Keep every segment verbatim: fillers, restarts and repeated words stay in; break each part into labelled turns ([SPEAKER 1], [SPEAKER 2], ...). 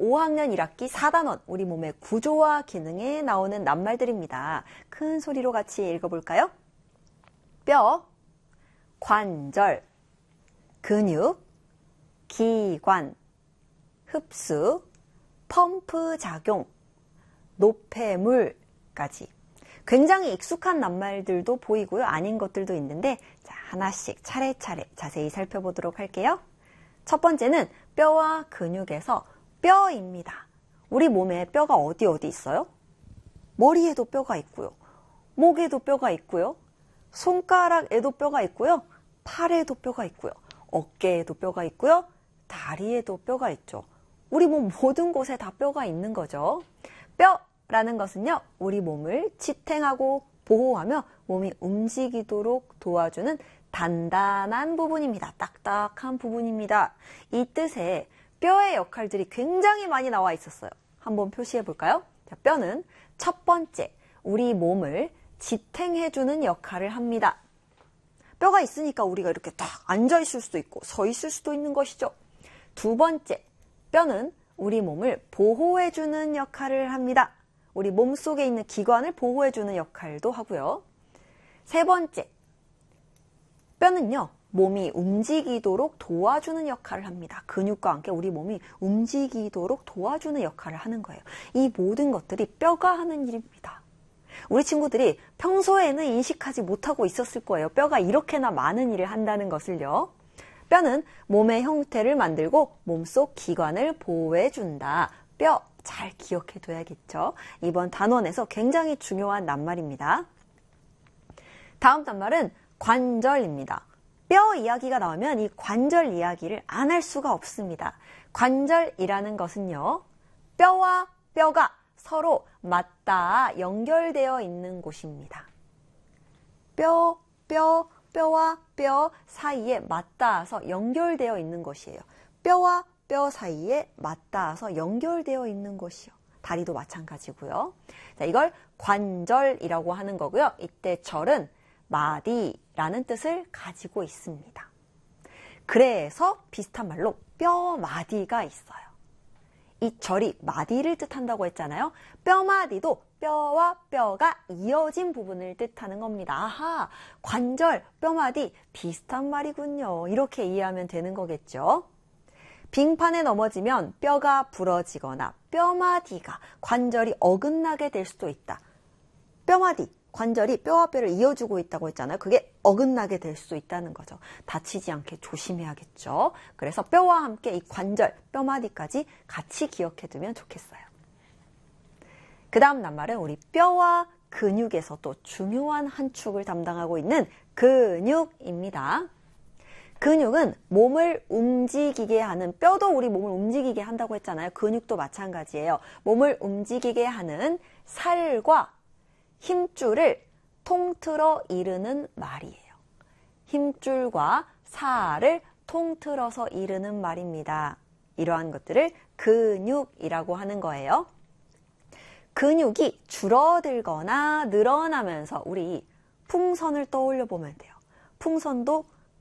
[SPEAKER 1] 오 학년 일 학기 사 단원 우리 몸의 구조와 기능에 나오는 낱말들입니다. 큰 소리로 같이 읽어볼까요? 뼈, 관절, 근육, 기관, 흡수, 펌프 작용, 노폐물까지. 굉장히 익숙한 낱말들도 보이고요. 아닌 것들도 있는데 자, 하나씩 차례차례 자세히 살펴보도록 할게요. 첫 번째는 뼈와 근육에서 뼈입니다. 우리 몸에 뼈가 어디 어디 있어요? 머리에도 뼈가 있고요. 목에도 뼈가 있고요. 손가락에도 뼈가 있고요. 팔에도 뼈가 있고요. 어깨에도 뼈가 있고요. 다리에도 뼈가 있죠. 우리 몸 모든 곳에 다 뼈가 있는 거죠. 뼈라는 것은요, 우리 몸을 지탱하고 보호하며 몸이 움직이도록 도와주는 단단한 부분입니다. 딱딱한 부분입니다. 이 뜻에 뼈의 역할들이 굉장히 많이 나와 있었어요. 한번 표시해 볼까요? 자, 뼈는 첫 번째, 우리 몸을 지탱해주는 역할을 합니다. 뼈가 있으니까 우리가 이렇게 딱 앉아 있을 수도 있고 서 있을 수도 있는 것이죠. 두 번째, 뼈는 우리 몸을 보호해주는 역할을 합니다. 우리 몸 속에 있는 기관을 보호해주는 역할도 하고요. 세 번째, 뼈는요, 몸이 움직이도록 도와주는 역할을 합니다. 근육과 함께 우리 몸이 움직이도록 도와주는 역할을 하는 거예요. 이 모든 것들이 뼈가 하는 일입니다. 우리 친구들이 평소에는 인식하지 못하고 있었을 거예요. 뼈가 이렇게나 많은 일을 한다는 것을요. 뼈는 몸의 형태를 만들고 몸속 기관을 보호해준다. 뼈 잘 기억해 둬야겠죠. 이번 단원에서 굉장히 중요한 낱말입니다. 다음 낱말은 관절입니다. 뼈 이야기가 나오면 이 관절 이야기를 안 할 수가 없습니다. 관절이라는 것은요, 뼈와 뼈가 서로 맞닿아 연결되어 있는 곳입니다. 뼈, 뼈, 뼈와 뼈 사이에 맞닿아서 연결되어 있는 것이에요. 뼈와 뼈 사이에 맞닿아서 연결되어 있는 것이요. 다리도 마찬가지고요. 자, 이걸 관절이라고 하는 거고요. 이때 절은 마디라는 뜻을 가지고 있습니다. 그래서 비슷한 말로 뼈마디가 있어요. 이 절이 마디를 뜻한다고 했잖아요. 뼈마디도 뼈와 뼈가 이어진 부분을 뜻하는 겁니다. 아하, 관절, 뼈마디 비슷한 말이군요. 이렇게 이해하면 되는 거겠죠. 빙판에 넘어지면 뼈가 부러지거나 뼈마디가 관절이 어긋나게 될 수도 있다. 뼈마디, 관절이 뼈와 뼈를 이어주고 있다고 했잖아요. 그게 어긋나게 될 수도 있다는 거죠. 다치지 않게 조심해야겠죠. 그래서 뼈와 함께 이 관절, 뼈마디까지 같이 기억해 두면 좋겠어요. 그 다음 낱말은 우리 뼈와 근육에서 또 중요한 한 축을 담당하고 있는 근육입니다. 근육은 몸을 움직이게 하는, 뼈도 우리 몸을 움직이게 한다고 했잖아요. 근육도 마찬가지예요. 몸을 움직이게 하는 살과 힘줄을 통틀어 이르는 말이에요. 힘줄과 살을 통틀어서 이르는 말입니다. 이러한 것들을 근육이라고 하는 거예요. 근육이 줄어들거나 늘어나면서 우리 풍선을 떠올려 보면 돼요. 풍선도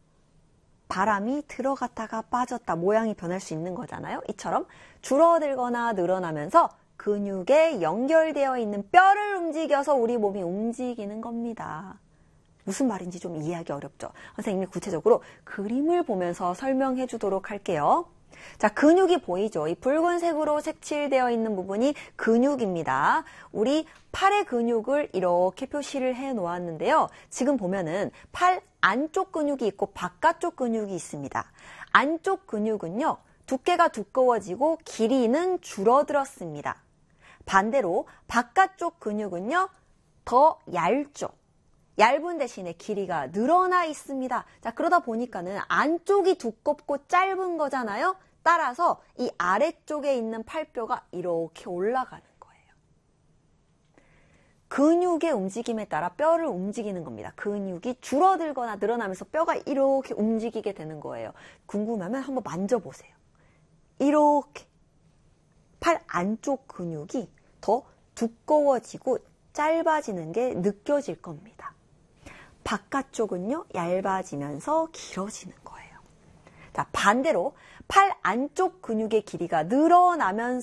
[SPEAKER 1] 바람이 들어갔다가 빠졌다 모양이 변할 수 있는 거잖아요. 이처럼 줄어들거나 늘어나면서 근육에 연결되어 있는 뼈를 움직여서 우리 몸이 움직이는 겁니다. 무슨 말인지 좀 이해하기 어렵죠? 선생님이 구체적으로 그림을 보면서 설명해 주도록 할게요. 자, 근육이 보이죠? 이 붉은색으로 색칠되어 있는 부분이 근육입니다. 우리 팔의 근육을 이렇게 표시를 해 놓았는데요. 지금 보면은 팔 안쪽 근육이 있고 바깥쪽 근육이 있습니다. 안쪽 근육은요, 두께가 두꺼워지고 길이는 줄어들었습니다. 반대로 바깥쪽 근육은요, 더 얇죠. 얇은 대신에 길이가 늘어나 있습니다. 자, 그러다 보니까는 안쪽이 두껍고 짧은 거잖아요. 따라서 이 아래쪽에 있는 팔뼈가 이렇게 올라가는 거예요. 근육의 움직임에 따라 뼈를 움직이는 겁니다. 근육이 줄어들거나 늘어나면서 뼈가 이렇게 움직이게 되는 거예요. 궁금하면 한번 만져보세요. 이렇게 팔 안쪽 근육이 더 두꺼워지고 짧아지는 게 느껴질 겁니다. 바깥쪽은요, 얇아지면서 길어지는 거예요. 자, 반대로 팔 안쪽 근육의 길이가 늘어나면서